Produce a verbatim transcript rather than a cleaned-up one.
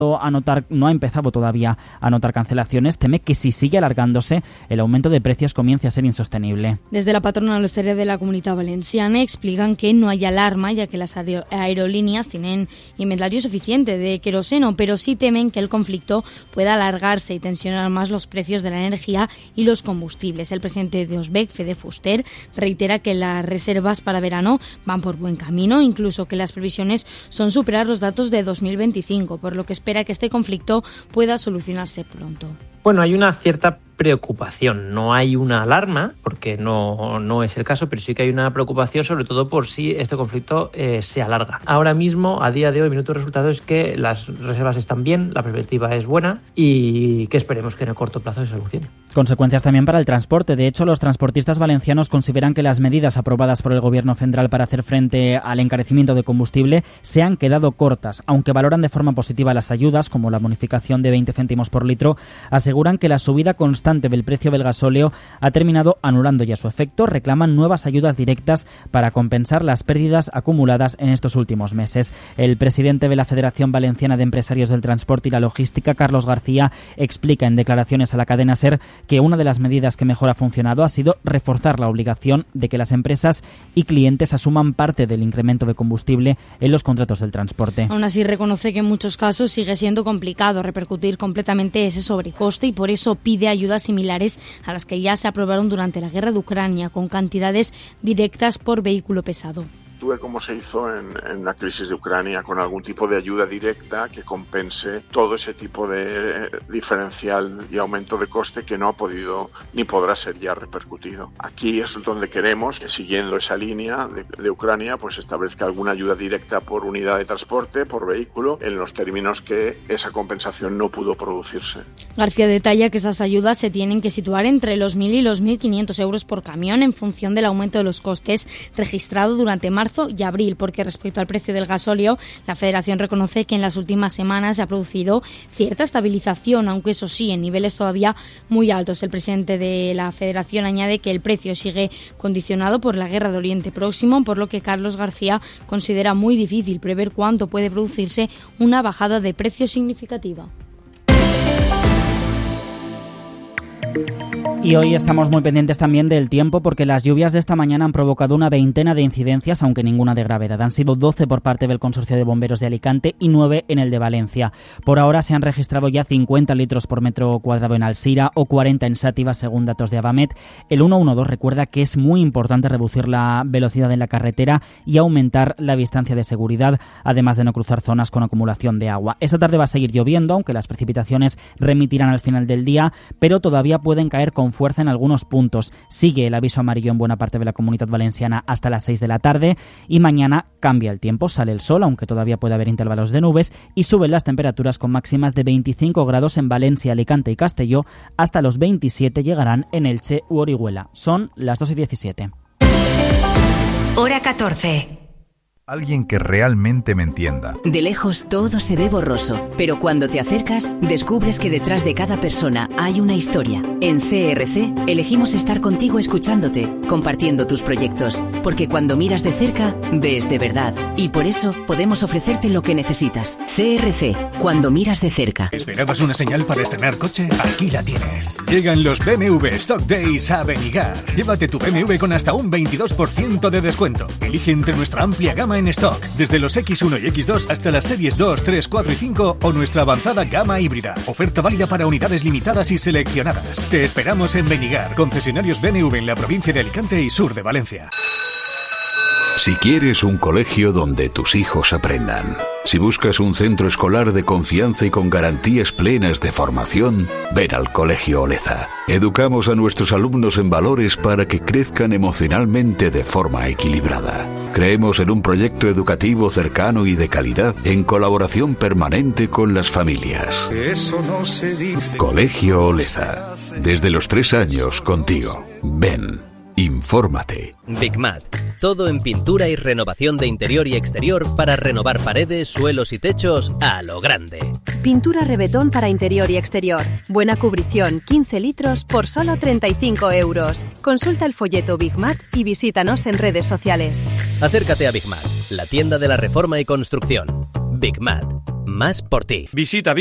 A notar, no ha empezado todavía a notar cancelaciones, teme que si sigue alargándose el aumento de precios comience a ser insostenible. Desde la patronal hostelería de la Comunitat Valenciana explican que no hay alarma ya que las aer- aerolíneas tienen inventario suficiente de queroseno, pero sí temen que el conflicto pueda alargarse y tensionar más los precios de la energía y los combustibles. El presidente de Osbec, Fede Fuster, reitera que las reservas para verano van por buen camino, incluso que las previsiones son superar los datos de dos mil veinticinco, por lo que espera espera que este conflicto pueda solucionarse pronto. Bueno, hay una cierta preocupación, no hay una alarma, porque no, no es el caso, pero sí que hay una preocupación sobre todo por si este conflicto eh, se alarga. Ahora mismo, a día de hoy, minuto resultado es que las reservas están bien, la perspectiva es buena y que esperemos que en el corto plazo se solucione. Consecuencias también para el transporte. De hecho, los transportistas valencianos consideran que las medidas aprobadas por el Gobierno central para hacer frente al encarecimiento de combustible se han quedado cortas. Aunque valoran de forma positiva las ayudas, como la bonificación de veinte céntimos por litro, aseguran que la subida constante del precio del gasóleo ha terminado anulando ya su efecto. Reclaman nuevas ayudas directas para compensar las pérdidas acumuladas en estos últimos meses. El presidente de la Federación Valenciana de Empresarios del Transporte y la Logística, Carlos García, explica en declaraciones a la cadena SER que una de las medidas que mejor ha funcionado ha sido reforzar la obligación de que las empresas y clientes asuman parte del incremento de combustible en los contratos del transporte. Aún así, reconoce que en muchos casos sigue siendo complicado repercutir completamente ese sobrecoste y por eso pide ayudas similares a las que ya se aprobaron durante la guerra de Ucrania, con cantidades directas por vehículo pesado. Actúe como se hizo en, en la crisis de Ucrania, con algún tipo de ayuda directa que compense todo ese tipo de diferencial y aumento de coste que no ha podido ni podrá ser ya repercutido. Aquí es donde queremos que, siguiendo esa línea de, de Ucrania, pues establezca alguna ayuda directa por unidad de transporte, por vehículo, en los términos que esa compensación no pudo producirse. García detalla que esas ayudas se tienen que situar entre los mil y los mil quinientos euros por camión en función del aumento de los costes registrado durante marzo y abril, porque respecto al precio del gasóleo, la Federación reconoce que en las últimas semanas se ha producido cierta estabilización, aunque eso sí, en niveles todavía muy altos. El presidente de la Federación añade que el precio sigue condicionado por la guerra de Oriente Próximo, por lo que Carlos García considera muy difícil prever cuánto puede producirse una bajada de precios significativa. Y hoy estamos muy pendientes también del tiempo porque las lluvias de esta mañana han provocado una veintena de incidencias, aunque ninguna de gravedad. Han sido doce por parte del Consorcio de Bomberos de Alicante y nueve en el de Valencia. Por ahora se han registrado ya cincuenta litros por metro cuadrado en Alzira o cuarenta en Sátiva, según datos de Avamet. El ciento doce recuerda que es muy importante reducir la velocidad en la carretera y aumentar la distancia de seguridad, además de no cruzar zonas con acumulación de agua. Esta tarde va a seguir lloviendo, aunque las precipitaciones remitirán al final del día, pero todavía pueden caer con fuerza en algunos puntos. Sigue el aviso amarillo en buena parte de la Comunitat Valenciana hasta las seis de la tarde y mañana cambia el tiempo, sale el sol, aunque todavía puede haber intervalos de nubes, y suben las temperaturas con máximas de veinticinco grados en Valencia, Alicante y Castelló, hasta los veintisiete llegarán en Elche u Orihuela. Son las dos y diecisiete. Hora catorce. Alguien que realmente me entienda. De lejos todo se ve borroso, pero cuando te acercas descubres que detrás de cada persona hay una historia. En C R C elegimos estar contigo escuchándote, compartiendo tus proyectos, porque cuando miras de cerca ves de verdad y por eso podemos ofrecerte lo que necesitas. C R C, cuando miras de cerca. ¿Esperabas una señal para estrenar coche? Aquí la tienes. Llegan los B M W Stock Days a Benigar. Llévate tu B M W con hasta un veintidós por ciento de descuento. Elige entre nuestra amplia gama en stock, desde los equis uno y equis dos hasta las series dos, tres, cuatro y cinco o nuestra avanzada gama híbrida. Oferta válida para unidades limitadas y seleccionadas. Te esperamos en Benigar, concesionarios B M W en la provincia de Alicante y sur de Valencia. Si quieres un colegio donde tus hijos aprendan, si buscas un centro escolar de confianza y con garantías plenas de formación, ven al Colegio Oleza. Educamos a nuestros alumnos en valores para que crezcan emocionalmente de forma equilibrada. Creemos en un proyecto educativo cercano y de calidad en colaboración permanente con las familias. Eso no se dice. Colegio Oleza. Desde los tres años contigo. Ven. Infórmate. Bigmat. Todo en pintura y renovación de interior y exterior para renovar paredes, suelos y techos a lo grande. Pintura Rebetón para interior y exterior. Buena cubrición, quince litros por solo treinta y cinco euros. Consulta el folleto Bigmat y visítanos en redes sociales. Acércate a Bigmat, la tienda de la reforma y construcción. Bigmat. más por ti. Visita